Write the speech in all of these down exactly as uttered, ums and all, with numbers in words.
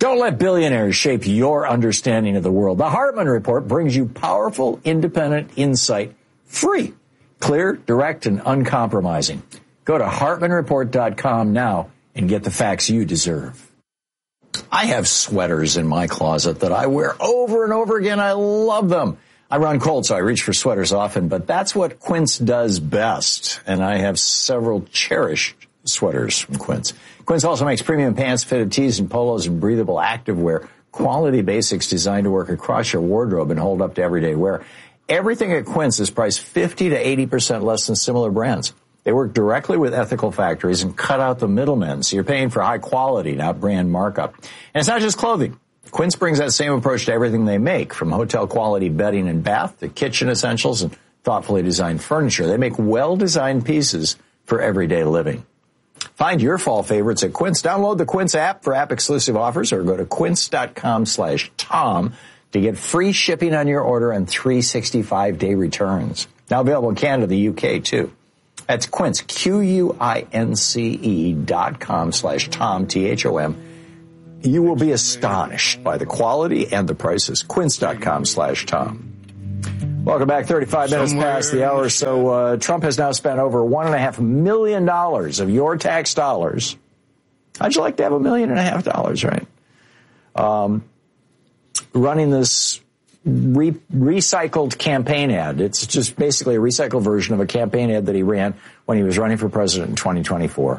Don't let billionaires shape your understanding of the world. The Hartman Report brings you powerful, independent insight, free, clear, direct, and uncompromising. Go to hartman report dot com now and get the facts you deserve. I have sweaters in my closet that I wear over and over again. I love them. I run cold, so I reach for sweaters often, but that's what Quince does best. And I have several cherished sweaters from Quince. Quince also makes premium pants, fitted tees, and polos, and breathable activewear. Quality basics designed to work across your wardrobe and hold up to everyday wear. Everything at Quince is priced fifty to eighty percent less than similar brands. They work directly with ethical factories and cut out the middlemen, so you're paying for high quality, not brand markup. And it's not just clothing. Quince brings that same approach to everything they make, from hotel-quality bedding and bath to kitchen essentials and thoughtfully designed furniture. They make well-designed pieces for everyday living. Find your fall favorites at Quince. Download the Quince app for app-exclusive offers or go to quince.com slash Tom to get free shipping on your order and three sixty-five day returns. Now available in Canada, the U K, too. That's Quince, Q-U-I-N-C-E dot com slash Tom, T H O M. You will be astonished by the quality and the prices. Quince.com slash Tom. Welcome back. thirty-five minutes Somewhere. past the hour. So uh, Trump has now spent over one and a half million dollars of your tax dollars. How'd you like to have a million and a half dollars, right? Um, running this re- recycled campaign ad. It's just basically a recycled version of a campaign ad that he ran when he was running for president in twenty twenty-four.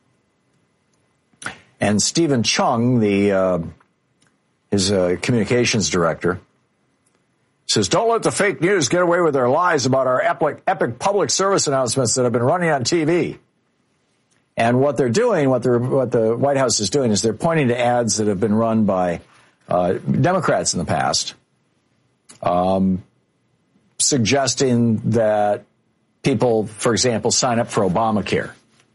And Stephen Chung, the uh, his uh, communications director, says, don't let the fake news get away with their lies about our epic, epic public service announcements that have been running on T V. And what they're doing, what, they're, what the White House is doing, is they're pointing to ads that have been run by uh, Democrats in the past, um, suggesting that people, for example, sign up for Obamacare.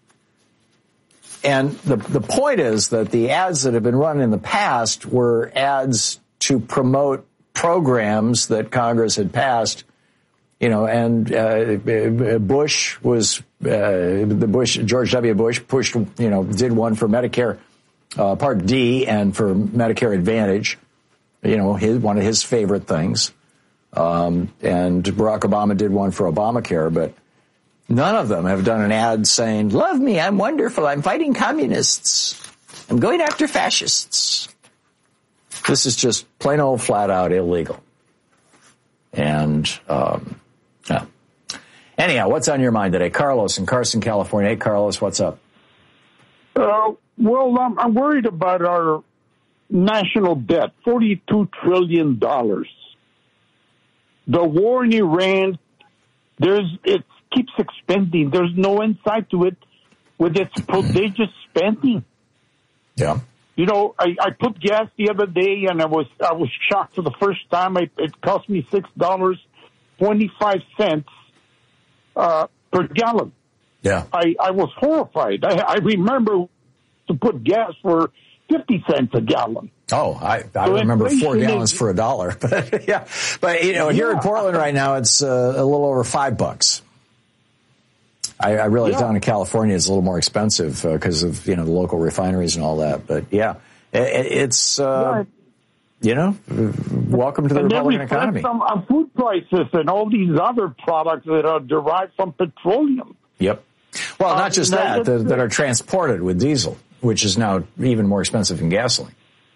And the the point is that the ads that have been run in the past were ads to promote programs that Congress had passed, you know, and uh, Bush was, uh, the Bush, George W. Bush pushed, you know, did one for Medicare uh, Part D and for Medicare Advantage, you know, his, one of his favorite things. Um, and Barack Obama did one for Obamacare, but none of them have done an ad saying, love me, I'm wonderful, I'm fighting communists, I'm going after fascists. This is just plain old flat out illegal. And, um, yeah. Anyhow, what's on your mind today? Carlos in Carson, California. Hey, Carlos, what's up? Uh, well, um, I'm worried about our national debt, forty-two trillion dollars. The war in Iran, there's, it keeps expanding. There's no insight to it with its prodigious spending. Yeah. You know, I, I put gas the other day, and I was I was shocked for the first time. I, it cost me six dollars twenty-five cents uh, per gallon. Yeah, I, I was horrified. I, I remember to put gas for fifty cents a gallon. Oh, I, I so remember four gallons is, for a dollar. But yeah, but you know, here yeah. in Portland right now, it's uh, a little over five bucks. I, I realize yeah. down in California it's a little more expensive because uh, of, you know, the local refineries and all that. But yeah, it, it's, uh, yeah. you know, welcome to the and Republican economy. On, on food prices and all these other products that are derived from petroleum. Yep. Well, not just uh, that, that, that are transported with diesel, which is now even more expensive than gasoline.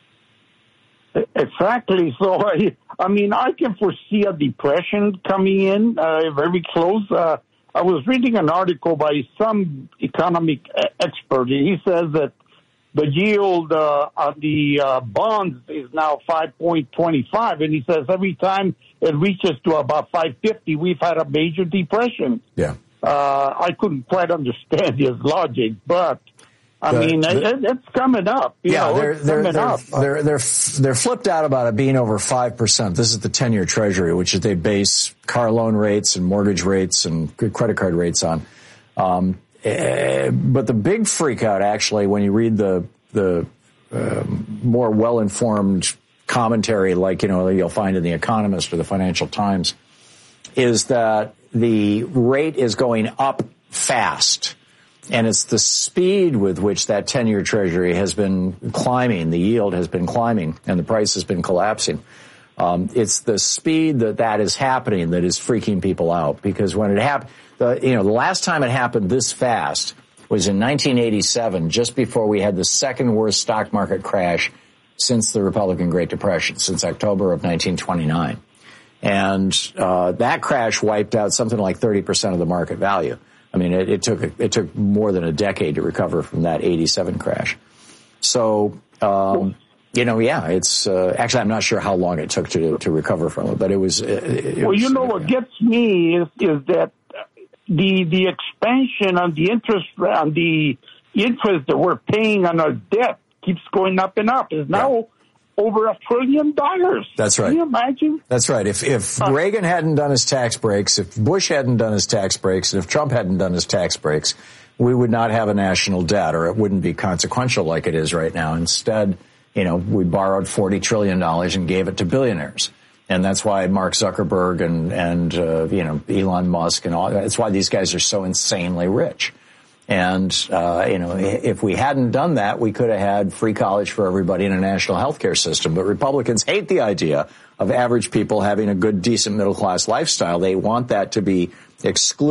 Exactly. So, I, I mean, I can foresee a depression coming in uh, very close. Uh, I was reading an article by some economic expert. He says that the yield uh, on the uh, bonds is now five point two five, and he says every time it reaches to about five fifty, we've had a major depression. Yeah. Uh, I couldn't quite understand his logic, but I the, mean, the, it, it's coming up. You yeah, know, they're, it's they're, coming they're, up. They're, they're, they're flipped out about it being over five percent. This is the ten-year Treasury, which is they base car loan rates and mortgage rates and credit card rates on. Um, uh, but the big freak out, actually, when you read the, the uh, more well-informed commentary, like, you know, you'll find in The Economist or the Financial Times, is that the rate is going up fast. And it's the speed with which that ten-year Treasury has been climbing, the yield has been climbing, and the price has been collapsing. Um, it's the speed that that is happening that is freaking people out. Because when it happened, the, you know, the last time it happened this fast was in nineteen eighty-seven, just before we had the second worst stock market crash since the Republican Great Depression, since October of nineteen twenty-nine. And uh, that crash wiped out something like thirty percent of the market value. I mean, it, it took it took more than a decade to recover from that eighty-seven crash. So, um, you know, yeah, it's uh, actually I'm not sure how long it took to to recover from it, but it was. It, it well, was, you know, uh, what gets me is is that the the expansion on the interest on the interest that we're paying on our debt keeps going up and up. Is now. Yeah. Over a trillion dollars. That's right. Can you imagine? That's right. If if uh, Reagan hadn't done his tax breaks, if Bush hadn't done his tax breaks, and if Trump hadn't done his tax breaks, we would not have a national debt, or it wouldn't be consequential like it is right now. Instead, you know, we borrowed forty trillion dollars and gave it to billionaires. And that's why Mark Zuckerberg and, and uh, you know, Elon Musk and all, that's why these guys are so insanely rich. And, uh, you know, if we hadn't done that, we could have had free college for everybody in a national health care system. But Republicans hate the idea of average people having a good, decent middle-class lifestyle. They want that to be excluded.